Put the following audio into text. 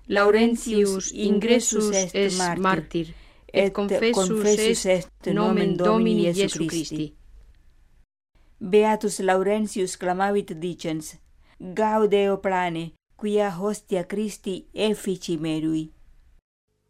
Laurentius ingressus est martyr, et confessus est nomen Domini Iesu Christi. Beatus Laurentius clamavit dicens: Gaude o plane, quia hostia Christi effici merui.